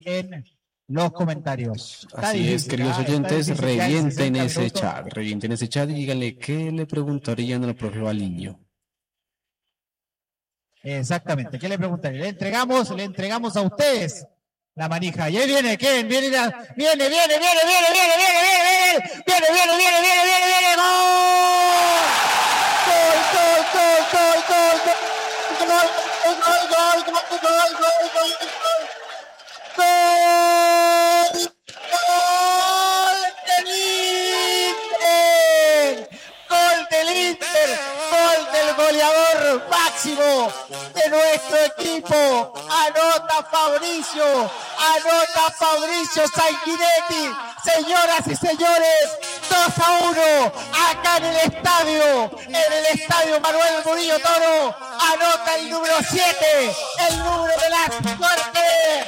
en los comentarios. Así es, queridos oyentes, revienten ese chat y díganle qué le preguntarían al profe Baliño. Exactamente, ¿qué le preguntaría? Le entregamos a ustedes la manija. Y ahí viene, ¿quién? Viene, viene, ¡Gol del Inter! ¡Gol del goleador máximo de nuestro equipo! ¡Anota Fabricio Sanguinetti! Señoras y señores, 2-1 acá en el estadio Manuel Murillo Toro. Anota el número 7, el número de la suerte.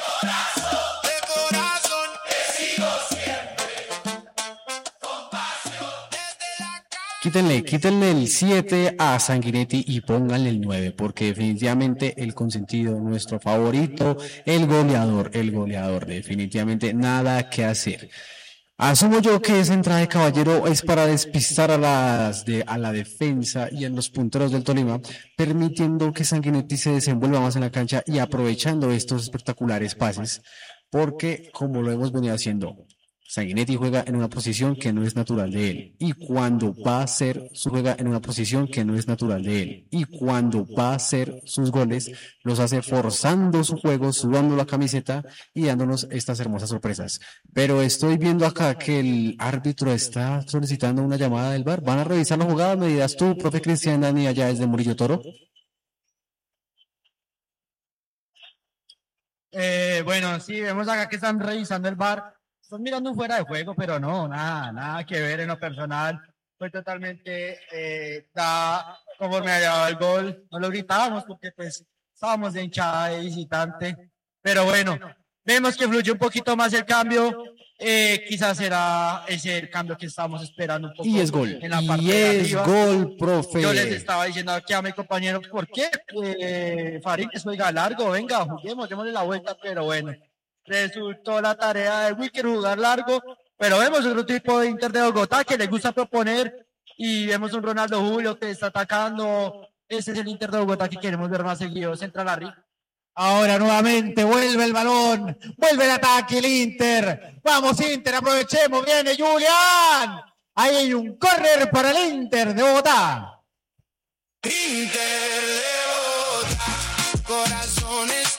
Quítenle el 7 a Sanguinetti y pónganle el 9, porque definitivamente el consentido, nuestro favorito, el goleador, definitivamente nada que hacer. Asumo yo que esa entrada de Caballero es para despistar a la defensa y a los punteros del Tolima, permitiendo que Sanguinetti se desenvuelva más en la cancha y aprovechando estos espectaculares pases, porque como lo hemos venido haciendo, Sanguinetti juega en una posición que no es natural de él, y cuando va a hacer juega en una posición que no es natural de él, y cuando va a hacer sus goles, los hace forzando su juego, sudando la camiseta y dándonos estas hermosas sorpresas. Pero estoy viendo acá que el árbitro está solicitando una llamada del VAR. ¿Van a revisar la jugada? ¿Me dirás tú, profe Cristian Dani, allá desde Murillo Toro? Bueno, sí, vemos acá que están revisando el VAR. Están mirando un fuera de juego, pero no, nada que ver en lo personal. Fue totalmente, conforme había dado el gol, no lo gritábamos porque pues estábamos de hinchada de visitante. Pero bueno, vemos que fluye un poquito más el cambio. Quizás será ese el cambio que estábamos esperando un poco. Y es gol. En la parte y de es arriba. gol, profe. Yo les estaba diciendo aquí a mi compañero, ¿por qué? Farías juega largo, venga, juguemos, démosle la vuelta, pero bueno. Resultó la tarea de Wicker jugar largo, pero vemos otro tipo de Inter de Bogotá que le gusta proponer y vemos un Ronaldo Julio que está atacando. Ese es el Inter de Bogotá que queremos ver más seguido. Central Larry. Ahora nuevamente vuelve el balón, vuelve el ataque el Inter. Vamos Inter, aprovechemos, viene Julián. Ahí hay un córner para el Inter de Bogotá. Inter de Bogotá, corazones.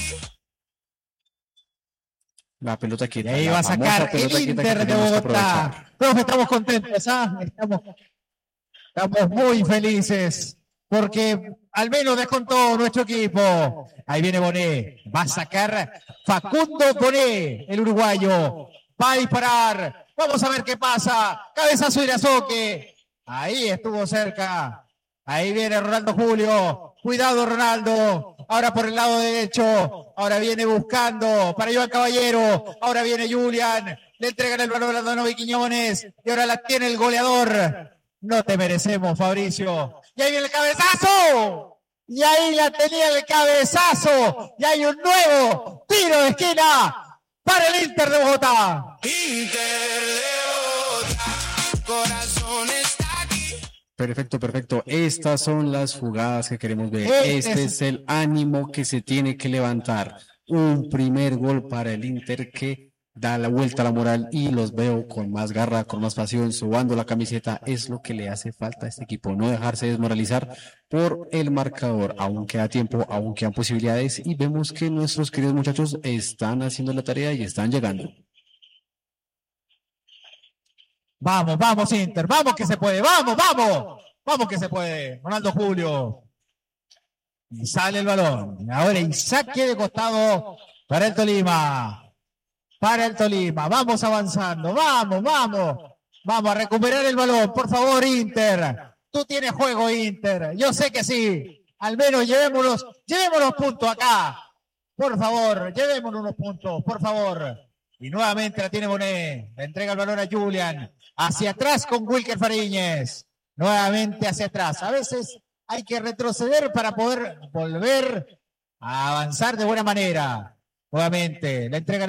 La pelota quieta. Y ahí va a sacar el Inter de Bogotá. Profe, estamos contentos, ¿ah? Estamos muy felices porque al menos descontó nuestro equipo. Ahí viene Bonet. Va a sacar Facundo Bonet, el uruguayo. Va a disparar. Vamos a ver qué pasa. Cabezazo Irazoque. Ahí estuvo cerca. Ahí viene Ronaldo Julio. Cuidado, Ronaldo. Ahora por el lado derecho. Ahora viene buscando para Iván Caballero. Ahora viene Julián. Le entregan el balón a Donovi Quiñones. Y ahora la tiene el goleador. No te merecemos, Fabricio. Y ahí viene el cabezazo. Y ahí la tenía el cabezazo. Y hay un nuevo tiro de esquina para el Inter de Bogotá. Inter de Bogotá, corazones. Perfecto. Estas son las jugadas que queremos ver. Este es el ánimo que se tiene que levantar. Un primer gol para el Inter que da la vuelta a la moral y los veo con más garra, con más pasión, subando la camiseta. Es lo que le hace falta a este equipo. No dejarse desmoralizar por el marcador. Aún queda tiempo, aún quedan posibilidades y vemos que nuestros queridos muchachos están haciendo la tarea y están llegando. Vamos Inter, vamos que se puede, vamos que se puede. Ronaldo Julio. Y sale el balón. Ahora y saque de costado para el Tolima. Vamos avanzando, vamos a recuperar el balón, por favor Inter. Tú tienes juego Inter, yo sé que sí. Al menos llevémonos puntos acá. Por favor, llevémonos unos puntos, por favor. Y nuevamente la tiene Bonet. Le entrega el balón a Julián. Hacia atrás con Wilker Fariñez. Nuevamente hacia atrás. A veces hay que retroceder para poder volver a avanzar de buena manera. Nuevamente le entrega